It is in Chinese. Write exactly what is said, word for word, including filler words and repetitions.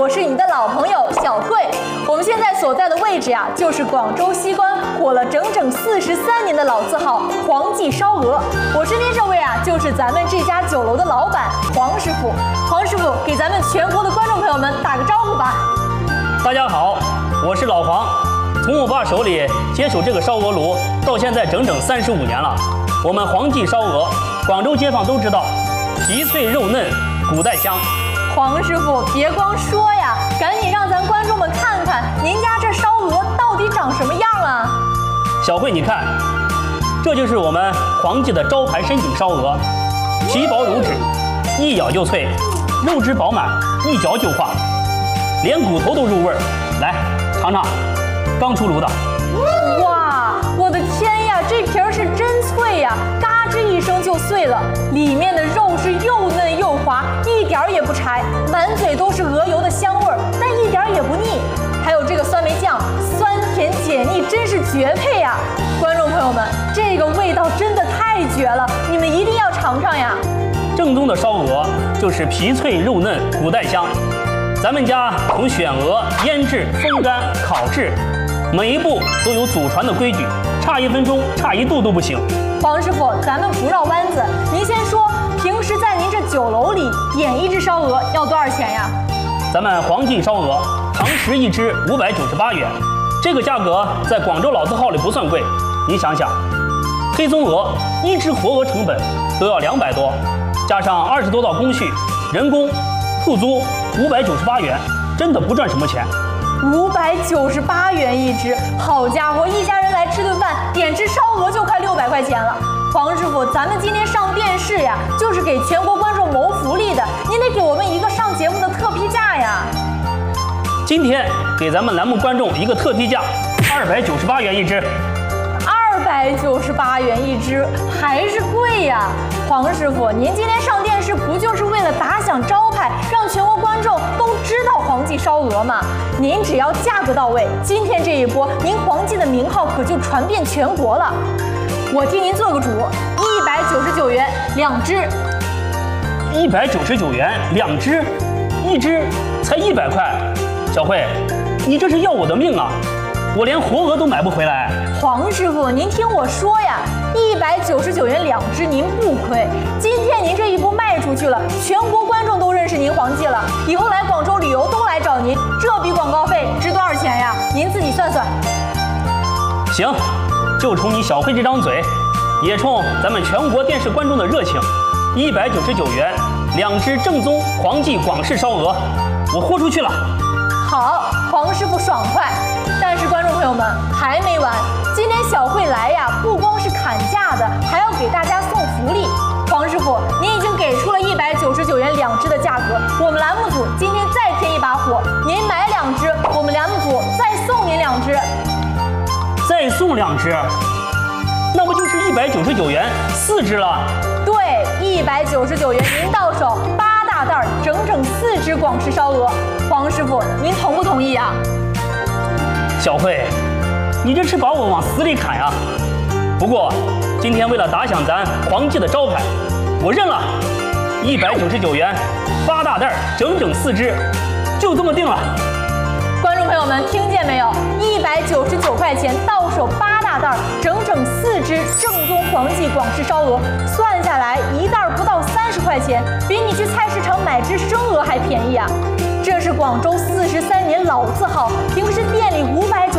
我是你的老朋友小慧。我们现在所在的位置呀，就是广州西关火了整整四十三年的老字号黄记烧鹅。我身边这位啊，就是咱们这家酒楼的老板黄师傅。黄师傅给咱们全国的观众朋友们打个招呼吧。 大家好，我是老黄。从我爸手里接手这个烧鹅炉到现在整整三十五年了。我们黄记烧鹅，广州街坊都知道，皮脆肉嫩，骨带香。 黄师傅，别光说呀，赶紧让咱观众们看看您家这烧鹅到底长什么样啊！ 小慧，你看，这就是我们黄记的招牌深井烧鹅，皮薄如纸，一咬就脆，肉质饱满，一嚼就化，连骨头都入味儿。来，尝尝刚出炉的。 哇，我的天呀，这皮儿是真脆呀，嘎吱一声就碎了，里面的肉是又嫩又滑，一点儿也不柴，满嘴都是鹅油的香味儿，但一点儿也不腻。还有这个酸梅酱，酸甜解腻，真是绝配呀！观众朋友们，这个味道真的太绝了，你们一定要尝尝呀！ 正宗的烧鹅就是皮脆肉嫩，骨带香。咱们家从选鹅、腌制、风干、烤制，每一步都有祖传的规矩，差一分钟、差一度都不行。 黄师傅，咱们不绕弯子，您先说，平时在您这酒楼里点一只烧鹅要多少钱呀？ 咱们黄记烧鹅，堂食一只五百九十八元，这个价格在广州老字号里不算贵。您想想，黑松鹅一只活鹅成本都要两百多，加上二十多道工序、人工、铺租，五百九十八元，真的不赚什么钱。 五百九十八元一只，好家伙，一家人来吃顿饭，点只烧鹅就快六百块钱了。黄师傅，咱们今天上电视呀，就是给全国观众谋福利的，您得给我们一个上节目的特批价呀。 今天给咱们栏目观众一个特批价，二百九十八元一只。 二百九十八元一只，还是贵呀！黄师傅，您今天上电视不就是为了打响招牌，让全国观众都知道黄记烧鹅吗？您只要价格到位，今天这一波，您黄记的名号可就传遍全国了。我替您做个主，一百九十九元两只。 一百九十九元两只，一只才一百块。小慧，你这是要我的命啊！我连活鹅都买不回来。 黄师傅，您听我说呀，一百九十九元两只，您不亏。今天您这一波卖出去了，全国观众都认识您黄记了，以后来广州旅游都来找您，这笔广告费值多少钱呀？您自己算算。 行，就冲你小慧这张嘴，也冲咱们全国电视观众的热情，一百九十九元两只正宗黄记广式烧鹅，我豁出去了。 好，黄师傅爽快。但是观众朋友们还没完，今天小慧来呀，不光是砍价的，还要给大家送福利。黄师傅，您已经给出了一百九十九元两只的价格，我们栏目组今天再添一把火，您买两只，我们栏目组再送您两只。 再送两只，那不就是一百九十九元四只了？ 对，一百九十九元您到手八大袋，整整四只广式烧鹅。黄师傅，您同不同意啊？ 小慧，你这是把我往死里砍呀！不过今天为了打响咱黄记的招牌，我认了，一百九十九元八大袋，整整四只，就这么定了。 观众朋友们听见没有？一百九十九块钱到手八大袋，整整四只正宗黄记广式烧鹅，算下来一袋不到三十块钱，比你去菜市场买只生鹅还便宜啊！这是广州四十三年老字号，平时店里五百